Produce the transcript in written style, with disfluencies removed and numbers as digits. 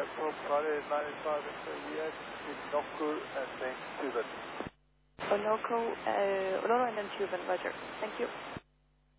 from runway 95 into VX in Onoku and then Tuban. Onoku and then Tuban, roger. Thank you.